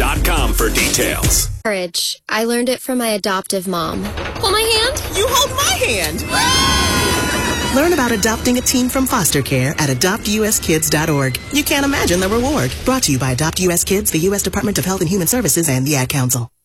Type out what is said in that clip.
adoptusakids.com for details. Courage. I learned it from my adoptive mom. Hold my hand. You hold my hand. Learn about adopting a teen from foster care at adoptuskids.org. You can't imagine the reward. Brought to you by Adopt US Kids, the U.S. Department of Health and Human Services, and the Ad Council.